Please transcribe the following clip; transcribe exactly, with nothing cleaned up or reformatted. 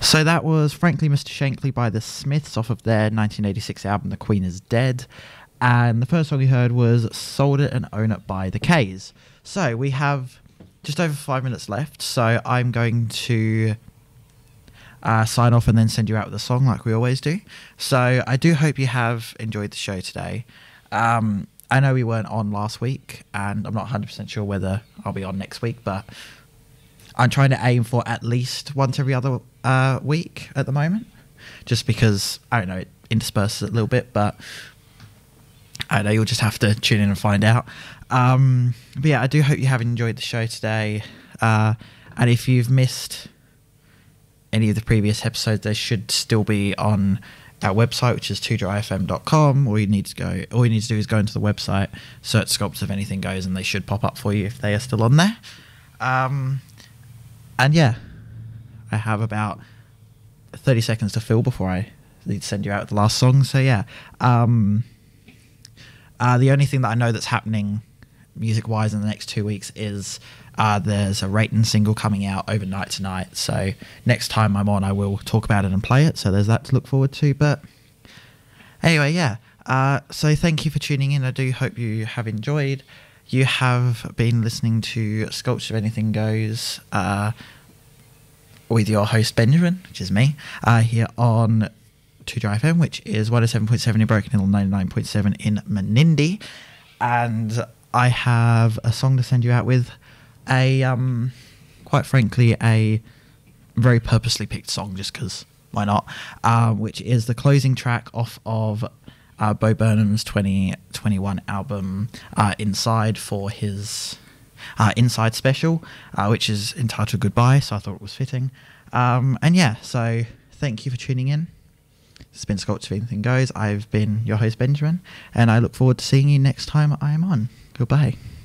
So that was Frankly Mister Shankly by the Smiths off of their nineteen eighty-six album The Queen is Dead. And the first song we heard was Sold It and Own It by the K's. So we have just over five minutes left, so I'm going to uh, sign off and then send you out with a song like we always do. So I do hope you have enjoyed the show today. Um, I know we weren't on last week, and I'm not one hundred percent sure whether I'll be on next week, but I'm trying to aim for at least once every other uh, week at the moment, just because, I don't know, it intersperses it a little bit, but I don't know, you'll just have to tune in and find out. Um, but yeah, I do hope you have enjoyed the show today. Uh, and if you've missed any of the previous episodes, they should still be on our website, which is two dry f m dot com. All you need to go, all you need to do is go into the website, search Sculpts If Anything Goes, and they should pop up for you if they are still on there. Um, and yeah, I have about thirty seconds to fill before I need to send you out the last song. So yeah, um, uh, the only thing that I know that's happening music-wise in the next two weeks is uh, there's a Rayton single coming out overnight tonight. So next time I'm on, I will talk about it and play it. So there's that to look forward to. But anyway, yeah. Uh, so thank you for tuning in. I do hope you have enjoyed. You have been listening to Sculpts If Anything Goes uh, with your host Benjamin, which is me, uh, here on two Dry F M, which is one oh seven point seven in Broken Hill, ninety-nine point seven in Menindee. And I have a song to send you out with, a um, quite frankly, a very purposely picked song, just because why not, uh, which is the closing track off of uh, Bo Burnham's twenty twenty-one album uh, Inside, for his uh, Inside special, uh, which is entitled Goodbye, so I thought it was fitting. Um, and yeah, so thank you for tuning in. It's been Sculpts If Anything Goes. I've been your host Benjamin, and I look forward to seeing you next time I am on. Goodbye.